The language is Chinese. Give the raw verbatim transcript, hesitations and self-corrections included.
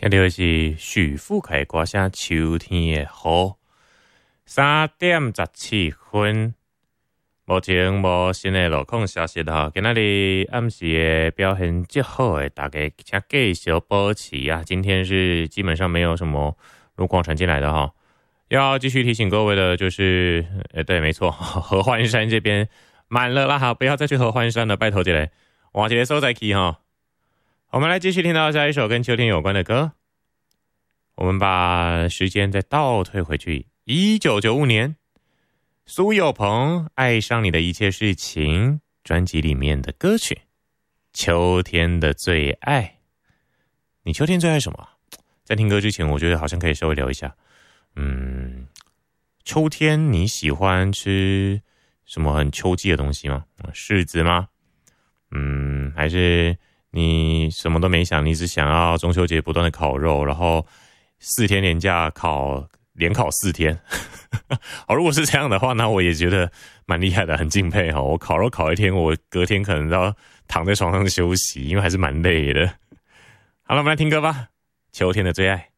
听到的是许富凯歌声《秋天的雨》，三点十七分。目前无新的路况消息哈，今仔日暗时的表现较好的，大家请继续保持啊。今天是基本上没有什么路况传进来的哈。要继续提醒各位的就是，呃，对，没错，合欢山这边满了啦哈，不要再去合欢山了，拜托一下，换一个所在去哈。我们来继续听到下一首跟秋天有关的歌。我们把时间再倒退回去，一九九五年，苏有朋《爱上你的一切事情》专辑里面的歌曲《秋天的最爱》。你秋天最爱什么？在听歌之前，我觉得好像可以稍微聊一下。嗯，秋天你喜欢吃什么很秋季的东西吗？柿子吗？嗯，还是你什么都没想，你只想要中秋节不断的烤肉，然后四天连假烤连烤四天。好，如果是这样的话，那我也觉得蛮厉害的，很敬佩哈。我烤肉烤一天，我隔天可能要躺在床上休息，因为还是蛮累的。好了，我们来听歌吧，秋天的最爱。